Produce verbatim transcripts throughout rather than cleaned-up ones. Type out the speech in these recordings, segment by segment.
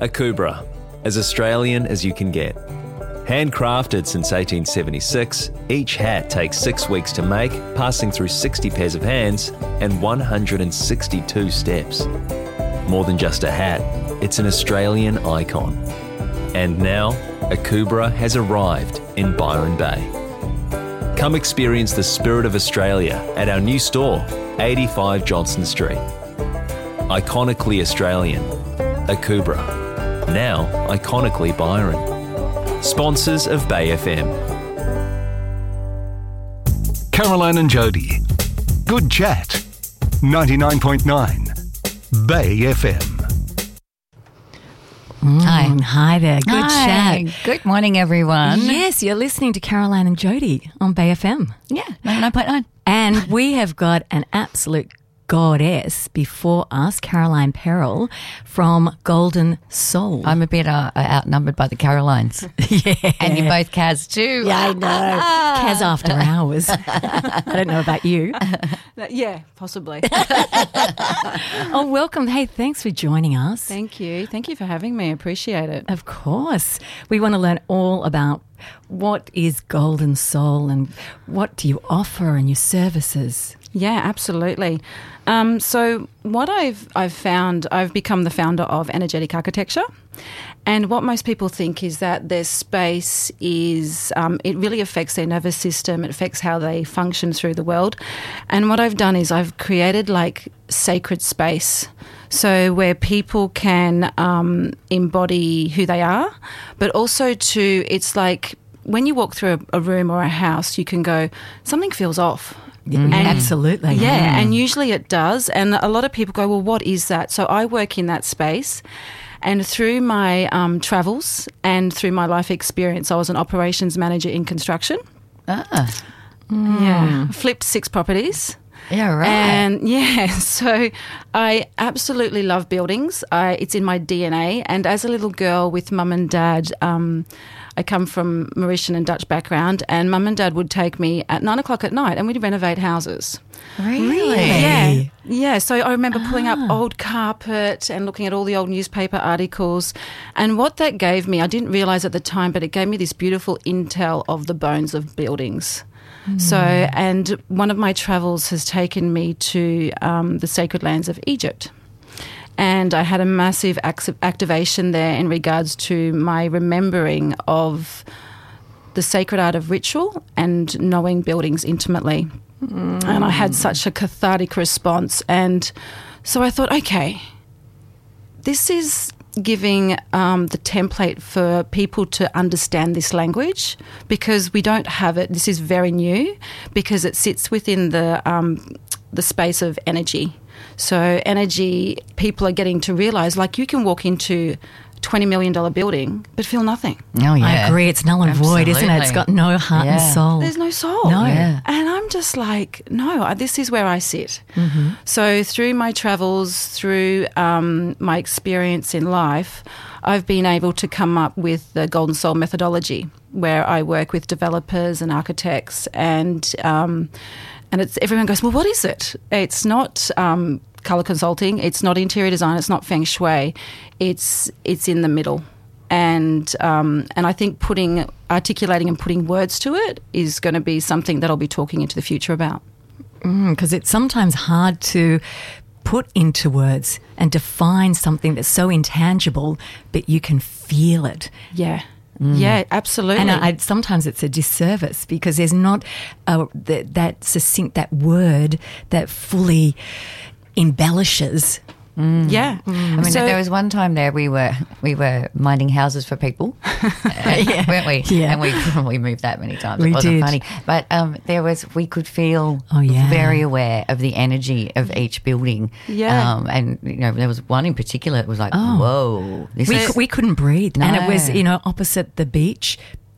Akubra, as Australian as you can get. Handcrafted since eighteen seventy-six, each hat takes six weeks to make, passing through sixty pairs of hands and one hundred sixty-two steps. More than just a hat, it's an Australian icon. And now, Akubra has arrived in Byron Bay. Come experience the spirit of Australia at our new store, eighty-five Johnston Street. Iconically Australian, Akubra. Now iconically Byron. Sponsors of Bay F M. Caroline and Jody. Good chat. ninety-nine point nine Bay F M. Mm, Hi. Hi there. Good Hi. chat. Good morning, everyone. Yes, you're listening to Caroline and Jody on Bay F M. Yeah, ninety-nine point nine. And we have got an absolute goddess before us, Caroline Perrell from Golden Soul. I'm a bit uh, outnumbered by the Carolines. yeah. And you're both Kaz too. Yeah, I know. Kaz after hours. I don't know about you. Yeah, possibly. Oh, welcome. Hey, thanks for joining us. Thank you. Thank you for having me. I appreciate it. Of course. We want to learn all about what is Golden Soul and what do you offer and your services. Yeah, absolutely. Um, so what I've I've found, I've become the founder of Energetic Architecture, and what most people think is that their space is, um, it really affects their nervous system, it affects how they function through the world. And what I've done is I've created like sacred space, so where people can um, embody who they are, but also to, it's like when you walk through a, a room or a house, you can go, something feels off. Mm, And- absolutely. Yeah, and usually it does. And a lot of people go, well, what is that? So I work in that space. And through my um, travels and through my life experience, I was an operations manager in construction. Ah, Yeah. Flipped six properties. yeah, right. And yeah, so I absolutely love buildings. I, it's in my D N A. And as a little girl with mum and dad, um, I come from Mauritian and Dutch background, and mum and dad would take me at nine o'clock at night and we'd renovate houses. really? Yeah. Yeah. So I remember pulling up old carpet and looking at all the old newspaper articles. And what that gave me, I didn't realise at the time, but it gave me this beautiful intel of the bones of buildings. So, and one of my travels has taken me to um, the sacred lands of Egypt. And I had a massive ac- activation there in regards to my remembering of the sacred art of ritual and knowing buildings intimately. Mm. And I had such a cathartic response. And so I thought, okay, this is giving um, the template for people to understand this language, because we don't have it. This is very new because it sits within the um, the space of energy. So energy, people are getting to realise, like, you can walk into a twenty million dollars building but feel nothing. Oh, yeah. I agree. It's null and void, isn't it? It's got no heart Yeah. and soul. There's no soul. No. Yeah. And I'm just like, no, I- this is where I sit. Mm-hmm. So through my travels, through um, my experience in life, I've been able to come up with the Golden Soul methodology, where I work with developers and architects, and um, and it's everyone goes, well, what is it? It's not um, colour consulting, it's not interior design, it's not feng shui, it's it's in the middle. And um, and I think putting, articulating and putting words to it is going to be something that I'll be talking into the future about. Because it's sometimes hard to put into words and define something that's so intangible, but you can feel it. Yeah. Yeah, absolutely. And I, I, sometimes it's a disservice because there's not a, that, that succinct, that word that fully embellishes. yeah. I mean, So- there was one time there we were we were minding houses for people, Yeah. weren't we? Yeah. And we we moved that many times. We it wasn't did. funny, but um, there was we could feel Oh, yeah. very aware of the energy of each building. Yeah. um, and you know there was one in particular. It was like, Oh. whoa, this We, is cou- we couldn't breathe. And it was, No. you know, opposite the beach,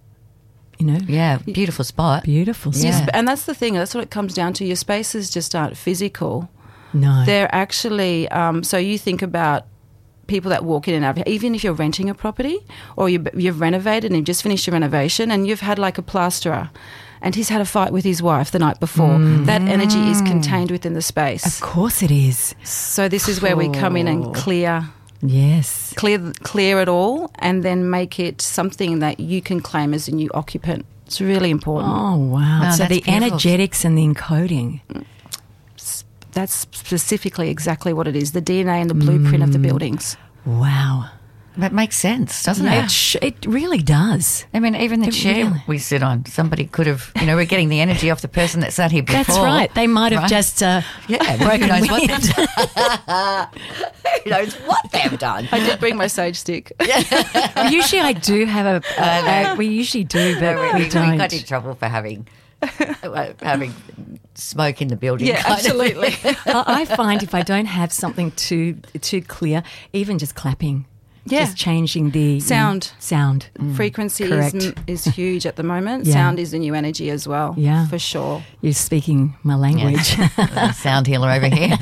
you know, yeah, beautiful spot. beautiful. Your stuff. sp- and that's the thing, that's what it comes down to. Your spaces just aren't physical. No. They're actually, um, so you think about people that walk in and out, even if you're renting a property or you, you've renovated and you've just finished your renovation and you've had like a plasterer and he's had a fight with his wife the night before, that energy is contained within the space. Of course it is. So this is where we come in and clear Yes. clear clear it all, and then make it something that you can claim as a new occupant. It's really important. Oh, wow. Wow, so that's the beautiful. energetics and the encoding. That's specifically exactly what it is, the D N A and the blueprint of the buildings. Wow. That makes sense, doesn't It, it? sh- it really does. I mean, even the It chair really- we sit on, somebody could have, you know, we're getting the energy off the person that sat here before. That's right. They might have right? just uh, Yeah, broken who knows what wind. they've done. Who knows what they've done. I did bring my sage stick. Well, usually I do have a, uh, uh, we usually do, but we, we, we don't. got in trouble for having uh, having smoke in the building. Yeah, kind of absolutely. thing. I I find if I don't have something too too clear, even just clapping, Yeah. just changing the Sound. sound. Frequency is, Correct. m- is huge at the moment. Yeah. Sound is a new energy as well. Yeah. For sure. You're speaking my language. Little sound healer over here.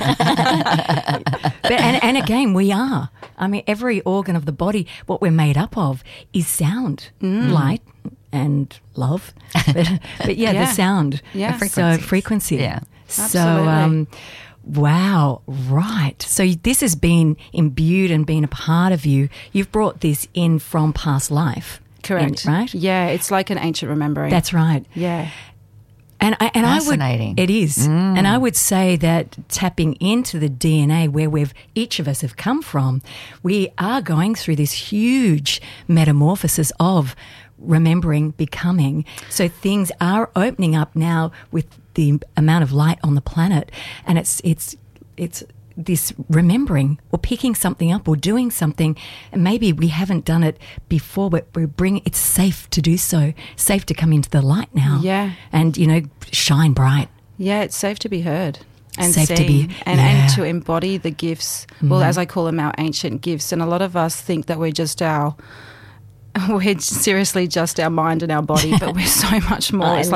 But, and, and again, we are. I mean, every organ of the body, what we're made up of is sound, light and love. But, but yeah, Yeah. the sound. Yeah. So Frequencies. frequency. Yeah. So, Absolutely. um, wow, right. So this has been imbued and been a part of you. You've brought this in from past life. Correct. In- right? Yeah, it's like an ancient remembering. That's right. yeah. And I, and I would, Fascinating. it is, and I would say that tapping into the D N A where we've each of us have come from, we are going through this huge metamorphosis of remembering, becoming. So things are opening up now with the amount of light on the planet, and it's it's it's this remembering or picking something up or doing something, and maybe we haven't done it before, but we bring it's safe to do so, safe to come into the light now, Yeah. and you know, shine bright. Yeah, it's safe to be heard and Safe to seen be- and, yeah. and to embody the gifts. Well, as I call them, our ancient gifts. And a lot of us think that we're just our, we're seriously just our mind and our body, but we're so much more. I It's